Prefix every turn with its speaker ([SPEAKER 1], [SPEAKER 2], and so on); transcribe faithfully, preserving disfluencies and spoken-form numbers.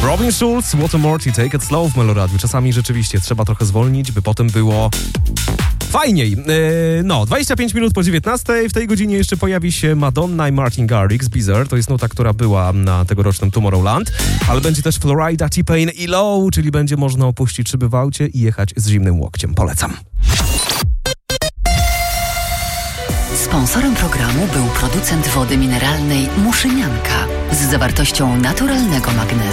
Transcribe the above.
[SPEAKER 1] Robin Schulz, What a Morty, Take It Slow w Meloradiu. Czasami rzeczywiście trzeba trochę zwolnić, by potem było fajniej. Yy, no, dwadzieścia pięć minut po dziewiętnastej. W tej godzinie jeszcze pojawi się Madonna i Martin Garrix, Bizarre. To jest nuta, która była na tegorocznym Tomorrowland. Ale będzie też Florida, T-Pain i Low, czyli będzie można opuścić szyby w aucie i jechać z zimnym łokciem. Polecam.
[SPEAKER 2] Sponsorem programu był producent wody mineralnej Muszynianka z zawartością naturalnego magnezu.